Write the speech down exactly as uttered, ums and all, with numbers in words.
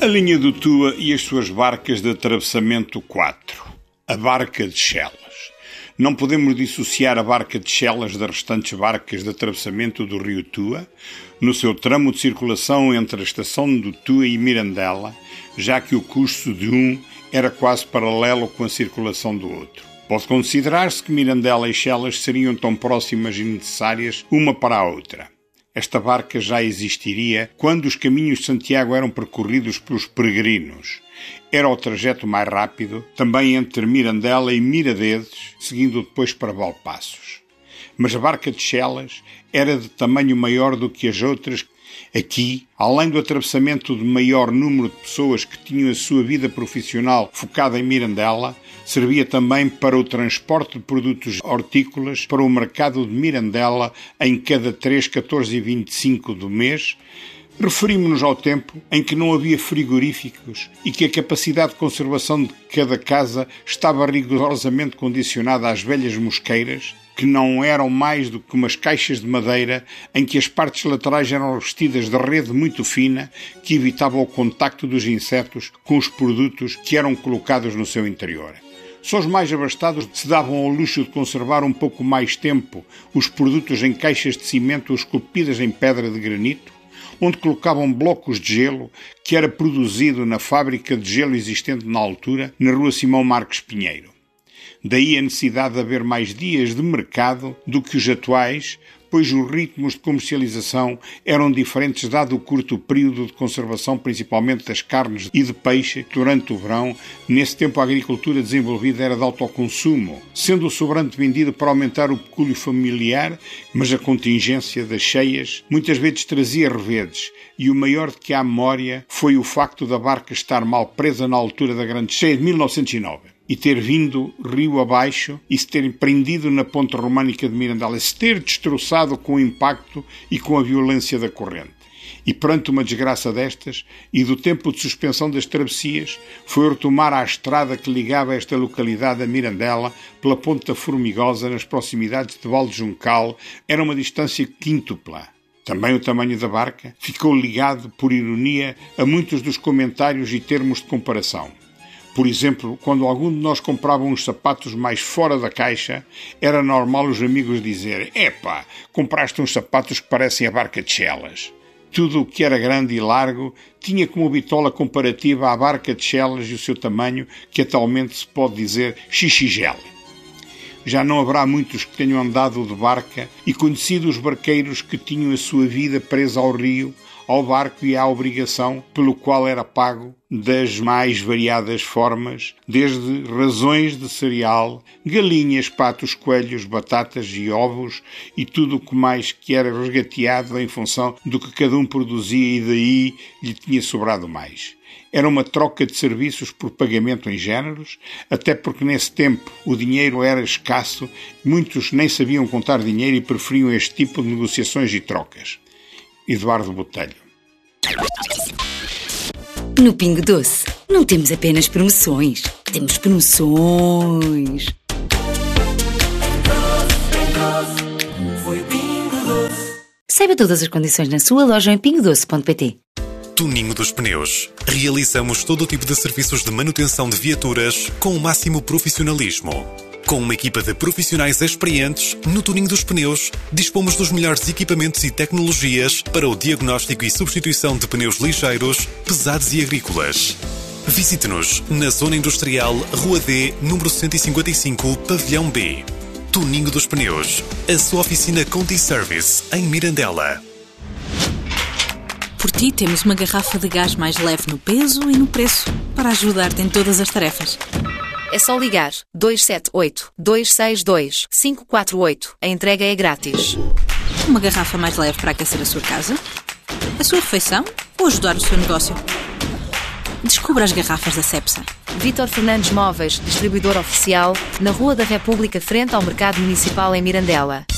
A linha do Tua e as suas barcas de atravessamento quatro. A barca de Chelas. Não podemos dissociar a barca de Chelas das restantes barcas de atravessamento do rio Tua, no seu tramo de circulação entre a estação do Tua e Mirandela, já que o curso de um era quase paralelo com a circulação do outro. Pode considerar-se que Mirandela e Chelas seriam tão próximas e necessárias uma para a outra. Esta barca já existiria quando os caminhos de Santiago eram percorridos pelos peregrinos. Era o trajeto mais rápido, também entre Mirandela e Miradedes, seguindo depois para Valpaços. Mas a barca de Chelas era de tamanho maior do que as outras. Aqui, além do atravessamento de maior número de pessoas que tinham a sua vida profissional focada em Mirandela, servia também para o transporte de produtos hortícolas para o mercado de Mirandela em cada três, catorze e vinte e cinco do mês. Referimos-nos ao tempo em que não havia frigoríficos e que a capacidade de conservação de cada casa estava rigorosamente condicionada às velhas mosqueiras, que não eram mais do que umas caixas de madeira em que as partes laterais eram revestidas de rede muito fina que evitava o contacto dos insetos com os produtos que eram colocados no seu interior. Só os mais abastados se davam ao luxo de conservar um pouco mais tempo os produtos em caixas de cimento esculpidas em pedra de granito, onde colocavam blocos de gelo que era produzido na fábrica de gelo existente na altura, na rua Simão Marques Pinheiro. Daí a necessidade de haver mais dias de mercado do que os atuais, pois os ritmos de comercialização eram diferentes dado o curto período de conservação, principalmente das carnes e de peixe, durante o verão. Nesse tempo a agricultura desenvolvida era de autoconsumo, sendo o sobrante vendido para aumentar o pecúlio familiar, mas a contingência das cheias muitas vezes trazia revedes, e o maior de que há memória foi o facto da barca estar mal presa na altura da grande cheia de mil novecentos e nove. E ter vindo rio abaixo e se ter prendido na ponte românica de Mirandela, se ter destroçado com o impacto e com a violência da corrente. E perante uma desgraça destas, e do tempo de suspensão das travessias, foi retomar a estrada que ligava esta localidade a Mirandela pela Ponta Formigosa, nas proximidades de Val de Juncal. Era uma distância quíntupla. Também o tamanho da barca ficou ligado, por ironia, a muitos dos comentários e termos de comparação. Por exemplo, quando algum de nós comprava uns sapatos mais fora da caixa, era normal os amigos dizerem: «Epá, compraste uns sapatos que parecem a barca de Chelas». Tudo o que era grande e largo tinha como bitola comparativa a barca de Chelas e o seu tamanho, que atualmente se pode dizer xixigele. Já não haverá muitos que tenham andado de barca e conhecido os barqueiros que tinham a sua vida presa ao rio, ao barco e à obrigação pelo qual era pago das mais variadas formas, desde razões de cereal, galinhas, patos, coelhos, batatas e ovos e tudo o que mais que era resgateado em função do que cada um produzia e daí lhe tinha sobrado mais. Era uma troca de serviços por pagamento em géneros, até porque nesse tempo o dinheiro era escasso, muitos nem sabiam contar dinheiro e preferiam este tipo de negociações e trocas. Eduardo Botelho. No Pingo Doce, não temos apenas promoções, temos promoções. Saiba todas as condições na sua loja em pingo doce ponto pt. Tuninho dos Pneus. Realizamos todo o tipo de serviços de manutenção de viaturas com o máximo profissionalismo. Com uma equipa de profissionais experientes, no Tuninho dos Pneus, dispomos dos melhores equipamentos e tecnologias para o diagnóstico e substituição de pneus ligeiros, pesados e agrícolas. Visite-nos na Zona Industrial, Rua D, número cento e cinquenta e cinco, Pavilhão B. Tuninho dos Pneus, a sua oficina Conti Service, em Mirandela. Por ti temos uma garrafa de gás mais leve no peso e no preço, para ajudar-te em todas as tarefas. É só ligar dois sete oito, dois seis dois, cinco quatro oito. A entrega é grátis. Uma garrafa mais leve para aquecer a sua casa, a sua refeição ou ajudar o seu negócio. Descubra as garrafas da Cepsa. Vítor Fernandes Móveis, distribuidor oficial, na Rua da República, frente ao Mercado Municipal em Mirandela.